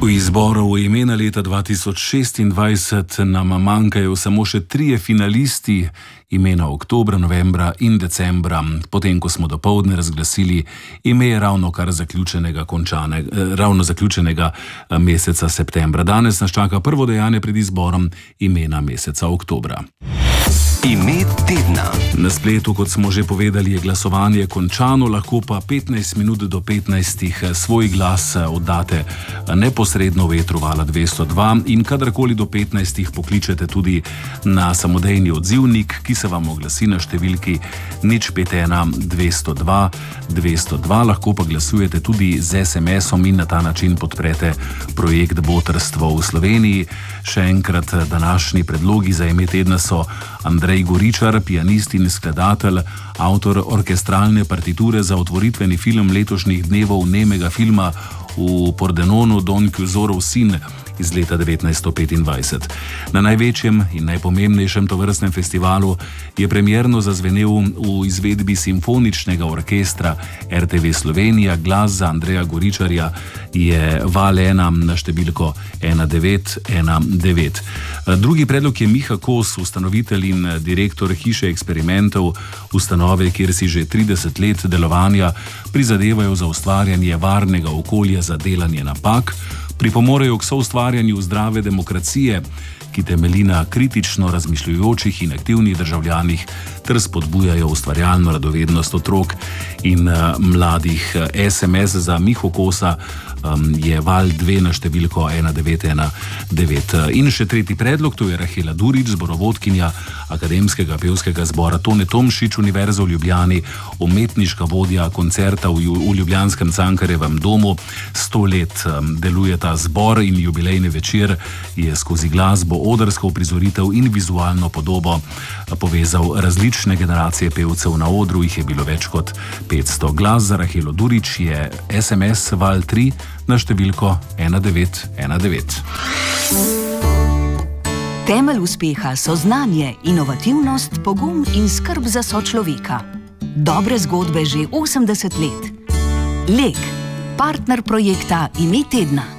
V izboru imena leta 2026 nam manjkajo samo še 3 finalisti, imena oktobra, novembra in decembra, potem ko smo dopoldne razglasili ime ravno zaključenega meseca septembra. Danes nas čaka prvo dejanje pred izborom imena meseca oktobra. Ime tedna. Na spletu, kot smo že povedali, je glasovanje končano, lahko pa 15 minut do 15 svoj glas oddate neposredno v etru Vala 202 in kadarkoli do 15 pokličete tudi na samodejni odzivnik, ki se vam oglasi na številki 051 202 202. Lahko pa glasujete tudi z SMS-om in na ta način podprete projekt Botrstvo v Sloveniji. Še enkrat, današnji predlogi za ime tedna so Andrej Goričar, pianist in skladatelj, avtor orkestralne partiture za otvoritveni film letošnjih dnevov nemega filma v Pordenonu Don Quixotov sin iz leta 1925. Na največjem in najpomembnejšem tovrstnem festivalu je premierno zazvenel v izvedbi simfoničnega orkestra RTV Slovenija. Glas za Andreja Goričarja je Val 1 na številko 1919. Drugi predlog je Miha Kos, ustanovitelj in direktor Hiše eksperimentov, ustanove, kjer si že 30 let delovanja prizadevajo za ustvarjanje varnega okolja za delanje napak, pripomorejo k soustvarjanju zdrave demokracije, ki temelji na kritično razmišljujočih in aktivnih državljanih ter spodbujajo ustvarjalno radovednost otrok in mladih. SMS za Miho Kosa je Val 2 na številko 1919. In še tretji predlog, to je Rahela Durič, zborovodkinja Akademskega pevskega zbora Tone Tomšič, Univerza v Ljubljani, umetniška vodja koncerta v ljubljanskem Cankarjevem domu. 100 let deluje ta zbor in jubilejni večer je skozi glasbo, odrsko uprizoritev in vizualno podobo povezal različne generacije pevcev. Na odru jih je bilo več kot 500. Glas za Rahelo Durič je SMS Val 3 na številko 1919. Temelj uspeha so znanje, inovativnost, pogum in skrb za sočloveka. Dobre zgodbe že 80 let. Lek, partner projekta Ime tedna.